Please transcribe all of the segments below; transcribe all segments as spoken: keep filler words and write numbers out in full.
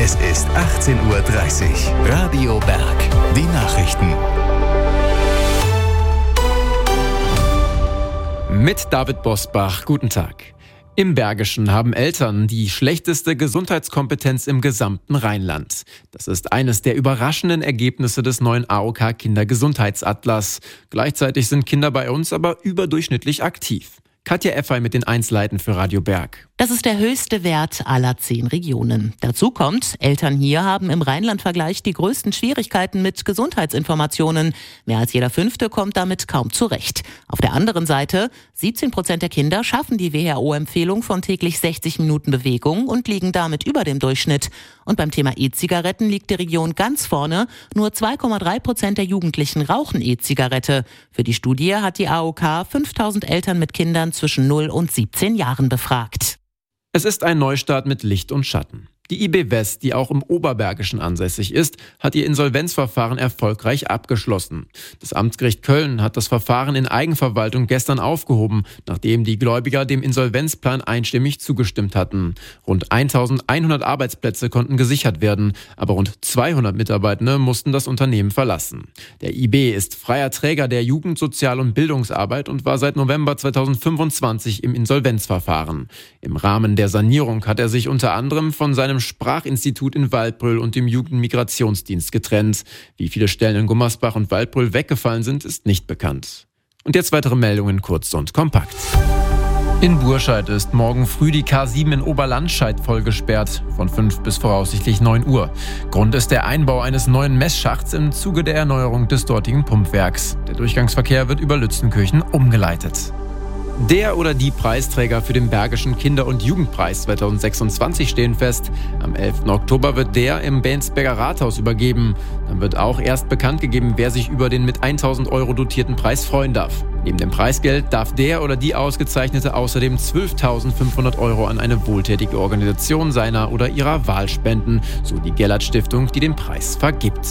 Es ist achtzehn Uhr dreißig. Radio Berg. Die Nachrichten. Mit David Bosbach. Guten Tag. Im Bergischen haben Eltern die schlechteste Gesundheitskompetenz im gesamten Rheinland. Das ist eines der überraschenden Ergebnisse des neuen A O K Kindergesundheitsatlas. Gleichzeitig sind Kinder bei uns aber überdurchschnittlich aktiv. Katja Effey mit den Einsleiten für Radio Berg. Das ist der höchste Wert aller zehn Regionen. Dazu kommt, Eltern hier haben im Rheinland-Vergleich die größten Schwierigkeiten mit Gesundheitsinformationen. Mehr als jeder Fünfte kommt damit kaum zurecht. Auf der anderen Seite, siebzehn Prozent der Kinder schaffen die W H O-Empfehlung von täglich sechzig Minuten Bewegung und liegen damit über dem Durchschnitt. Und beim Thema E-Zigaretten liegt die Region ganz vorne. Nur zwei Komma drei Prozent der Jugendlichen rauchen E-Zigarette. Für die Studie hat die A O K fünftausend Eltern mit Kindern zwischen null und siebzehn Jahren befragt. Es ist ein Neustart mit Licht und Schatten. Die I B West, die auch im Oberbergischen ansässig ist, hat ihr Insolvenzverfahren erfolgreich abgeschlossen. Das Amtsgericht Köln hat das Verfahren in Eigenverwaltung gestern aufgehoben, nachdem die Gläubiger dem Insolvenzplan einstimmig zugestimmt hatten. Rund eintausendeinhundert Arbeitsplätze konnten gesichert werden, aber rund zweihundert Mitarbeitende mussten das Unternehmen verlassen. Der I B ist freier Träger der Jugend-, Sozial- und Bildungsarbeit und war seit November zweitausendfünfundzwanzig im Insolvenzverfahren. Im Rahmen der Sanierung hat er sich unter anderem von seinem Sprachinstitut in Waldbröl und dem Jugendmigrationsdienst getrennt. Wie viele Stellen in Gummersbach und Waldbröl weggefallen sind, ist nicht bekannt. Und jetzt weitere Meldungen kurz und kompakt. In Burscheid ist morgen früh die K sieben in Oberlandscheid voll gesperrt, von fünf bis voraussichtlich neun Uhr. Grund ist der Einbau eines neuen Messschachts im Zuge der Erneuerung des dortigen Pumpwerks. Der Durchgangsverkehr wird über Lützenkirchen umgeleitet. Der oder die Preisträger für den Bergischen Kinder- und Jugendpreis zweitausendsechsundzwanzig stehen fest. Am elften Oktober wird der im Bensberger Rathaus übergeben. Dann wird auch erst bekannt gegeben, wer sich über den mit tausend Euro dotierten Preis freuen darf. Neben dem Preisgeld darf der oder die Ausgezeichnete außerdem zwölftausendfünfhundert Euro an eine wohltätige Organisation seiner oder ihrer Wahl spenden, so die Gellert-Stiftung, die den Preis vergibt.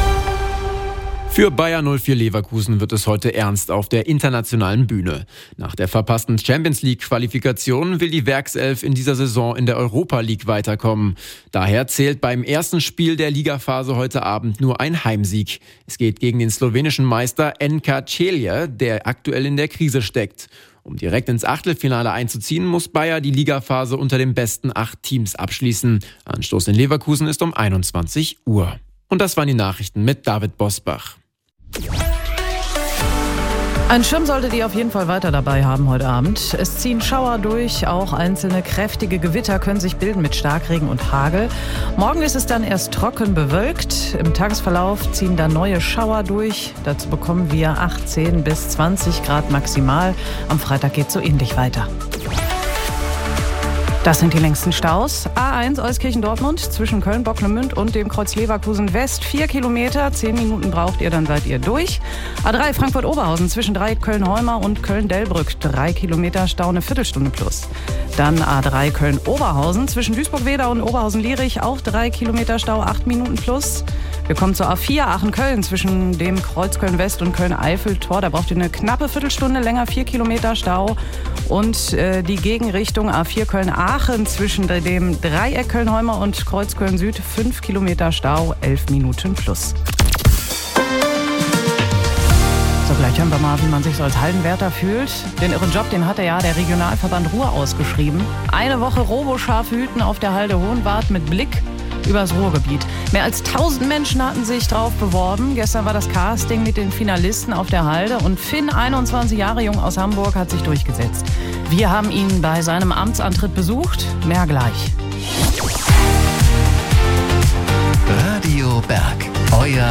Für Bayer null vier Leverkusen wird es heute ernst auf der internationalen Bühne. Nach der verpassten Champions-League-Qualifikation will die Werkself in dieser Saison in der Europa League weiterkommen. Daher zählt beim ersten Spiel der Ligaphase heute Abend nur ein Heimsieg. Es geht gegen den slowenischen Meister N K Celje, der aktuell in der Krise steckt. Um direkt ins Achtelfinale einzuziehen, muss Bayer die Ligaphase unter den besten acht Teams abschließen. Anstoß in Leverkusen ist um einundzwanzig Uhr. Und das waren die Nachrichten mit David Bosbach. Ein Schirm solltet ihr auf jeden Fall weiter dabei haben heute Abend. Es ziehen Schauer durch, auch einzelne kräftige Gewitter können sich bilden mit Starkregen und Hagel. Morgen ist es dann erst trocken bewölkt. Im Tagesverlauf ziehen dann neue Schauer durch. Dazu bekommen wir achtzehn bis zwanzig Grad maximal. Am Freitag geht es so ähnlich weiter. Das sind die längsten Staus. A eins Euskirchen-Dortmund zwischen Köln-Bocklemünd und dem Kreuz Leverkusen West. Vier Kilometer, zehn Minuten braucht ihr, dann seid ihr durch. A drei Frankfurt-Oberhausen zwischen drei Köln-Holmer und Köln-Delbrück. Drei Kilometer Stau, eine Viertelstunde plus. Dann A drei Köln-Oberhausen zwischen Duisburg-Wedau und Oberhausen-Lierich. Auch drei Kilometer Stau, acht Minuten plus. Wir kommen zur A vier Aachen-Köln zwischen dem Kreuz Köln-West und Köln-Eifel-Tor. Da braucht ihr eine knappe Viertelstunde länger, vier Kilometer Stau. Und äh, die Gegenrichtung A vier Köln-Aachen zwischen dem Dreieck Köln-Holmer und Kreuz Köln-Süd. fünf Kilometer Stau, elf Minuten plus. So, gleich hören wir mal, wie man sich so als Hallenwärter fühlt. Den irren Job, den hat er ja der Regionalverband Ruhr ausgeschrieben. Eine Woche Roboscharfe hüten auf der Halde Hohenwart mit Blick übers Ruhrgebiet. Mehr als tausend Menschen hatten sich drauf beworben. Gestern war das Casting mit den Finalisten auf der Halde und Finn, einundzwanzig Jahre jung aus Hamburg, hat sich durchgesetzt. Wir haben ihn bei seinem Amtsantritt besucht. Mehr gleich. Radio Berg, euer